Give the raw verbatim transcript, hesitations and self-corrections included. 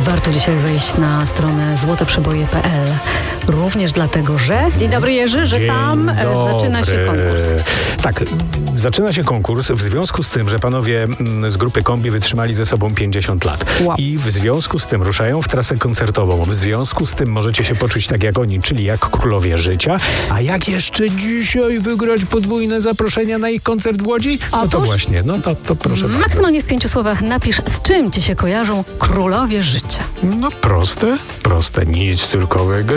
Warto dzisiaj wejść na stronę złote przeboje kropka p l. Również dlatego, że... Dzień dobry, Jerzy, że Dzień tam dobry. zaczyna się konkurs. Tak, zaczyna się konkurs w związku z tym, że panowie z grupy Kombi wytrzymali ze sobą pięćdziesiąt lat. Wow. I w związku z tym ruszają w trasę koncertową. W związku z tym możecie się poczuć tak jak oni, czyli jak królowie życia. A jak jeszcze dzisiaj wygrać podwójne zaproszenia na ich koncert w Łodzi? No to Otóż- właśnie, no to, to proszę bardzo. Maksymalnie w pięciu słowach napisz, z czym ci się kojarzą królowie życia. No proste, proste, nic tylko